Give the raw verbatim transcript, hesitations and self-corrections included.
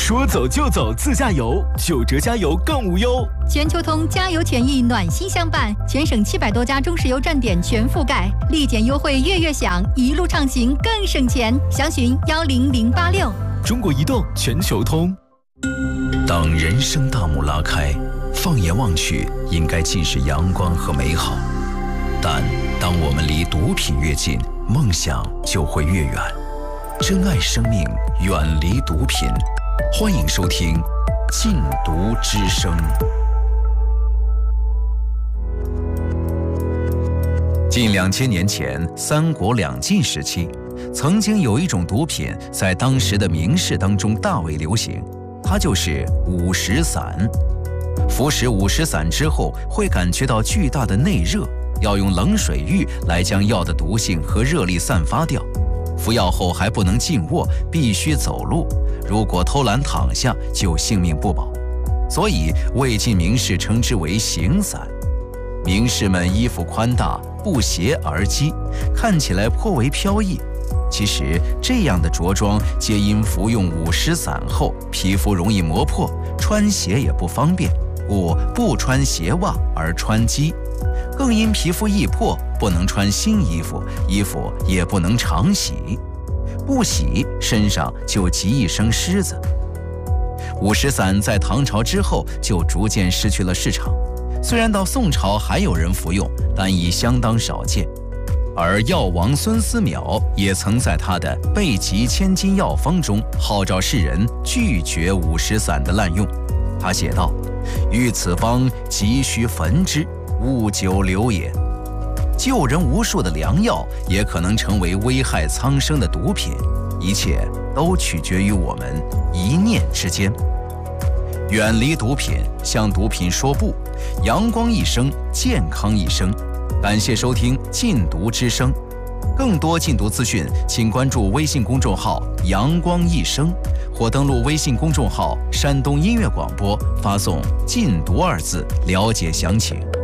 说走就走自驾游，九折加油更无忧。 全球通加油权益暖心相伴，全省七百多家中石油站点全覆盖，立减优惠月月享，一路畅行更省钱。详询幺零零八六。 中国移动全球通。 当人生大幕拉开，放眼望去，应该尽是阳光和美好。但当我们离毒品越近，梦想就会越远。珍爱生命，远离毒品。欢迎收听《禁毒之声》。近两千年前，三国两晋时期，曾经有一种毒品在当时的名士当中大为流行，它就是五石散。服食五石散之后，会感觉到巨大的内热，要用冷水浴来将药的毒性和热力散发掉。服药后还不能静卧，必须走路，如果偷懒躺下就性命不保，所以魏晋名士称之为行散。名士们衣服宽大，不斜而肌，看起来颇为飘逸。其实这样的着装皆因服用五石散后皮肤容易磨破，穿鞋也不方便，故不穿鞋袜而穿机，更因皮肤易破，不能穿新衣服，衣服也不能常洗，不洗身上就积一身虱子。五石散在唐朝之后就逐渐失去了市场，虽然到宋朝还有人服用，但已相当少见。而药王孙思邈也曾在他的《备急千金药方》中号召世人拒绝五石散的滥用。他写道：欲此方，急需焚之，勿久留也。救人无数的良药也可能成为危害苍生的毒品，一切都取决于我们一念之间。远离毒品，向毒品说不，阳光一生，健康一生。感谢收听禁毒之声，更多禁毒资讯请关注微信公众号阳光一生，或登录微信公众号山东音乐广播，发送禁毒二字了解详情。